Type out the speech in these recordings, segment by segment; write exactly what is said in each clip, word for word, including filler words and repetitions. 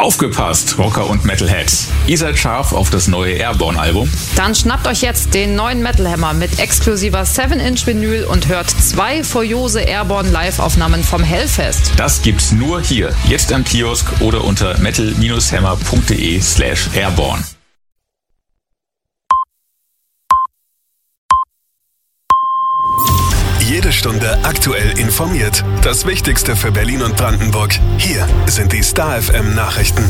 Aufgepasst, Rocker und Metalheads. Ihr seid scharf auf das neue Airborne-Album? Dann schnappt euch jetzt den neuen Metal Hammer mit exklusiver seven inch Vinyl und hört zwei furiose Airborne Live-Aufnahmen vom Hellfest. Das gibt's nur hier, jetzt am Kiosk oder unter metal dash hammer punkt de slash airborne. Jede Stunde aktuell informiert. Das Wichtigste für Berlin und Brandenburg. Hier sind die Star F M Nachrichten.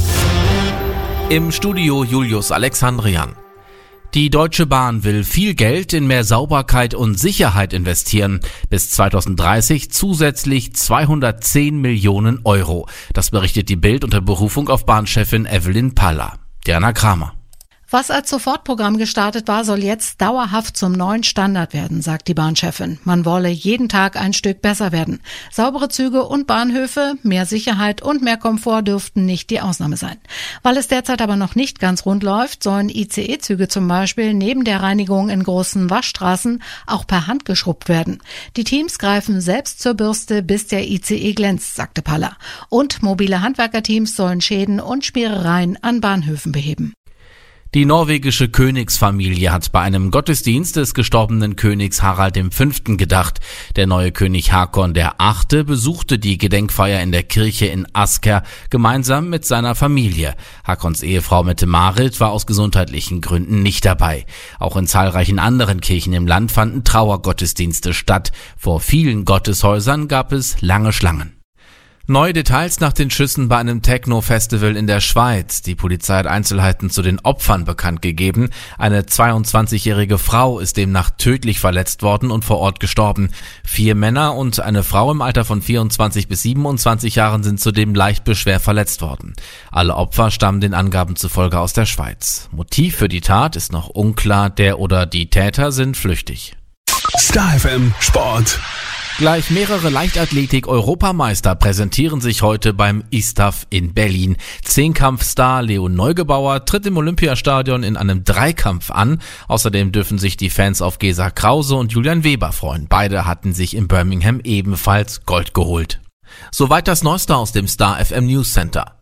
Im Studio Julius Alexandrian. Die Deutsche Bahn will viel Geld in mehr Sauberkeit und Sicherheit investieren. Bis zwanzig dreißig zusätzlich zweihundertzehn Millionen Euro. Das berichtet die Bild unter Berufung auf Bahnchefin Evelyn Paller. Diana Kramer. Was als Sofortprogramm gestartet war, soll jetzt dauerhaft zum neuen Standard werden, sagt die Bahnchefin. Man wolle jeden Tag ein Stück besser werden. Saubere Züge und Bahnhöfe, mehr Sicherheit und mehr Komfort dürften nicht die Ausnahme sein. Weil es derzeit aber noch nicht ganz rund läuft, sollen I C E-Züge zum Beispiel neben der Reinigung in großen Waschstraßen auch per Hand geschrubbt werden. Die Teams greifen selbst zur Bürste, bis der I C E glänzt, sagte Paller. Und mobile Handwerkerteams sollen Schäden und Schmierereien an Bahnhöfen beheben. Die norwegische Königsfamilie hat bei einem Gottesdienst des gestorbenen Königs Harald der Fünfte gedacht. Der neue König Håkon der Achte besuchte die Gedenkfeier in der Kirche in Asker gemeinsam mit seiner Familie. Håkons Ehefrau Mette-Marit war aus gesundheitlichen Gründen nicht dabei. Auch in zahlreichen anderen Kirchen im Land fanden Trauergottesdienste statt. Vor vielen Gotteshäusern gab es lange Schlangen. Neue Details nach den Schüssen bei einem Techno-Festival in der Schweiz. Die Polizei hat Einzelheiten zu den Opfern bekannt gegeben. Eine zweiundzwanzigjährige Frau ist demnach tödlich verletzt worden und vor Ort gestorben. Vier Männer und eine Frau im Alter von vierundzwanzig bis siebenundzwanzig Jahren sind zudem leicht bis schwer verletzt worden. Alle Opfer stammen den Angaben zufolge aus der Schweiz. Motiv für die Tat ist noch unklar. Der oder die Täter sind flüchtig. Star F M Sport. Gleich mehrere Leichtathletik-Europameister präsentieren sich heute beim I S T A F in Berlin. Zehnkampfstar Leon Neugebauer tritt im Olympiastadion in einem Dreikampf an. Außerdem dürfen sich die Fans auf Gesa Krause und Julian Weber freuen. Beide hatten sich in Birmingham ebenfalls Gold geholt. Soweit das Neueste aus dem Star F M News Center.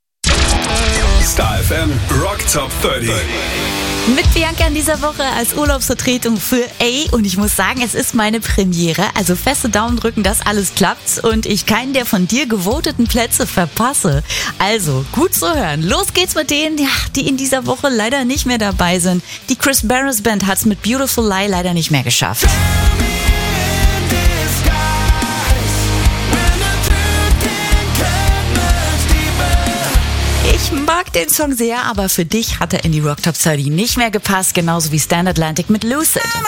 Star F M Rock Top dreißig. Mit Bianca in dieser Woche als Urlaubsvertretung für A. Und ich muss sagen, es ist meine Premiere. Also feste Daumen drücken, dass alles klappt und ich keinen der von dir gevoteten Plätze verpasse. Also, gut zu hören. Los geht's mit denen, ja, die in dieser Woche leider nicht mehr dabei sind. Die Chris Barris Band hat's mit Beautiful Lie leider nicht mehr geschafft. Ich mag den Song sehr, aber für dich hat er in die Rock Top dreißig nicht mehr gepasst, genauso wie Stand Atlantic mit Lucid.